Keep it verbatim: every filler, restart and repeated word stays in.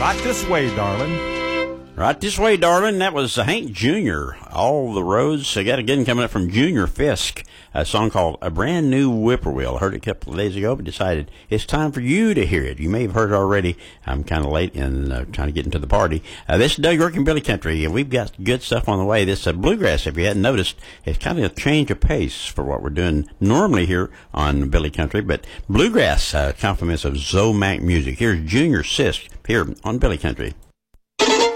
Right this way, darling. Right this way, darling. That was uh, Hank Junior All the roads. I got again coming up from Junior Fisk, a song called A Brand New Whippoorwill. Heard it a couple of days ago, but decided it's time for you to hear it. You may have heard it already. I'm kind of late in uh, trying to get into the party. Uh, this is Doug York and Billy Country, and we've got good stuff on the way. This uh, bluegrass, if you hadn't noticed, it's kind of a change of pace for what we're doing normally here on Billy Country, but bluegrass uh, compliments of Zomac music. Here's Junior Fisk here on Billy Country.